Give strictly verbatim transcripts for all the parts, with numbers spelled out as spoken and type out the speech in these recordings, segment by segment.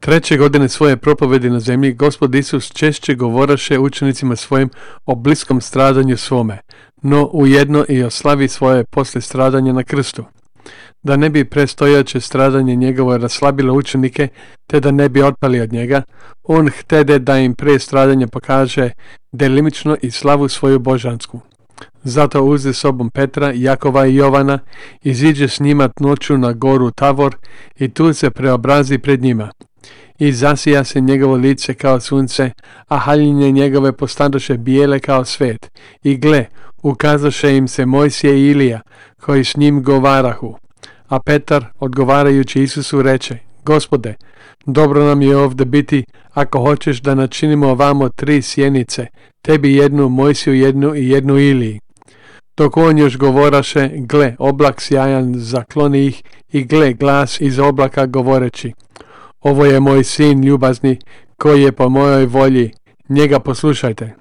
Treće godine svoje propovedi na zemlji, Gospod Isus češće govoraše učenicima svojim o bliskom stradanju svome, no ujedno i o slavi svoje poslije stradanja na krstu. Da ne bi prestojaće stradanje njegovo raslabilo učenike, te da ne bi otpali od njega, on htede da im prije stradanja pokaže delimično i slavu svoju božansku. Zato uze sobom Petra, Jakova i Jovana, iziđe s njima noću na goru Tavor i tu se preobrazi pred njima. I zasija se njegovo lice kao sunce, a haljine njegove postadoše bijele kao svet. I gle, ukazaše im se Mojsije i Ilija, koji s njim govarahu. A Petar, odgovarajući Isusu, reče: Gospode, dobro nam je ovdje biti, ako hoćeš da načinimo ovamo tri sjenice, tebi jednu, Mojsiju jednu i jednu Iliji. Dok on još govoraše, gle, oblak sjajan zakloni ih, i gle, glas iz oblaka govoreći: Ovo je moj sin ljubazni, koji je po mojoj volji, njega poslušajte.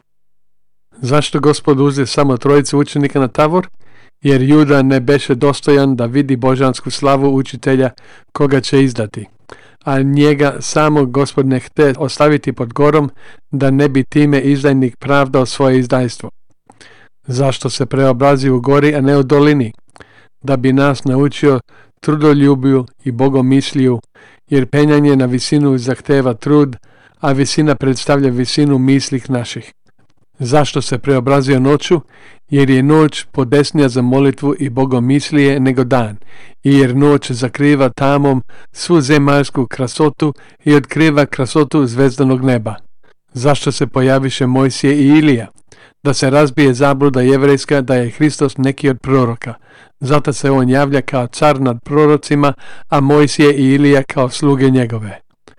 Zašto Gospod uze samo trojicu učenika na Tavor? Jer Juda ne beše dostojan da vidi božansku slavu učitelja koga će izdati, a njega samo Gospod ne hte ostaviti pod gorom, da ne bi time izdajnik pravdao svoje izdajstvo. Zašto se preobrazi u gori, a ne u dolini? Da bi nas naučio trudoljubiju i bogomisliju, jer penjanje na visinu zahteva trud, a visina predstavlja visinu mislih naših. Zašto se preobrazio noću? Jer je noć podesnija za molitvu i bogomislije nego dan, i jer noć zakriva tamom svu zemaljsku krasotu i otkriva krasotu zvezdanog neba. Zašto se pojaviše Mojsije i Ilija? Da se razbije zabluda jevrejska da je Hristos neki od proroka. Zato se on javlja kao car nad prorocima, a Mojsije i Ilija kao sluge njegove.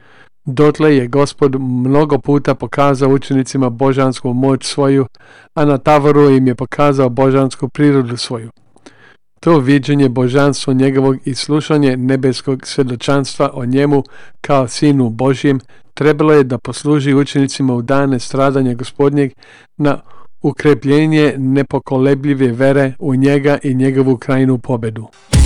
Dotle je Gospod mnogo puta pokazao učenicima božansku moć svoju, a na Tavoru im je pokazao božansku prirodu svoju. To viđenje božanstva njegovog i slušanje nebeskog svjedočanstva o njemu kao sinu Božjem trebalo je da posluži učenicima u dane stradanja Gospodnjeg na ukrepljenje nepokolebljive vere u njega i njegovu krajnu pobedu.